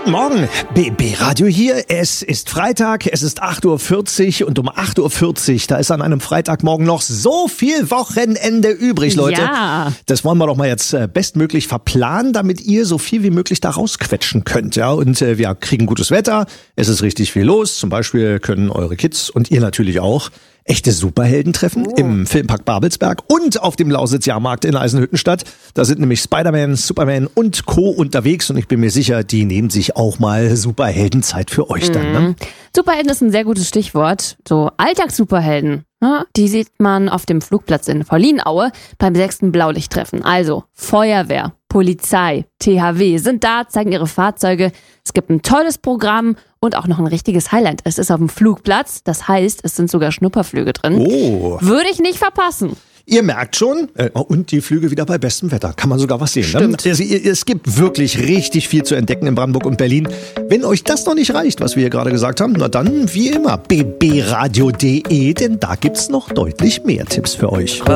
Guten Morgen, BB Radio hier. Es ist Freitag, es ist 8.40 Uhr und um 8.40 Uhr, da ist an einem Freitagmorgen noch so viel Wochenende übrig, Leute. Ja. Das wollen wir doch mal jetzt bestmöglich verplanen, damit ihr so viel wie möglich da rausquetschen könnt. Ja? Und wir kriegen gutes Wetter, es ist richtig viel los. Zum Beispiel können eure Kids und ihr natürlich auch echte Superhelden treffen im Filmpark Babelsberg und auf dem Lausitz-Jahrmarkt in Eisenhüttenstadt. Da sind nämlich Spider-Man, Superman und Co. unterwegs und ich bin mir sicher, die nehmen sich auch mal Superheldenzeit für euch dann. Ne? Superhelden ist ein sehr gutes Stichwort. So Alltagssuperhelden, die sieht man auf dem Flugplatz in Paulinenaue beim 6. Blaulichttreffen. Also Feuerwehr, Polizei, THW sind da, zeigen ihre Fahrzeuge. Es gibt ein tolles Programm und auch noch ein richtiges Highlight. Es ist auf dem Flugplatz, das heißt, es sind sogar Schnupperflüge drin. Oh. Würde ich nicht verpassen. Ihr merkt schon, und die Flüge wieder bei bestem Wetter. Kann man sogar was sehen. Stimmt. Ne? Es gibt wirklich richtig viel zu entdecken in Brandenburg und Berlin. Wenn euch das noch nicht reicht, was wir hier gerade gesagt haben, na dann wie immer bbradio.de, denn da gibt's noch deutlich mehr Tipps für euch.